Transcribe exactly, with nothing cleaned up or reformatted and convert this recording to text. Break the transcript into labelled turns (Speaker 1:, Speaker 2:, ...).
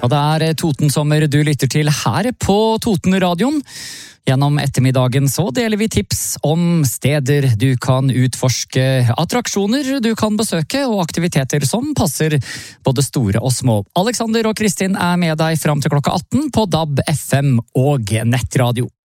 Speaker 1: Og det er Totensommer du lytter til her på Totenradioen. Gjennom ettermiddagen så deler vi tips om steder du kan utforske, attraksjoner du kan besøke og aktiviteter som passer både store og små. Alexander og Kristin er med deg fram til klokka atten på D A B, F M og nettradio.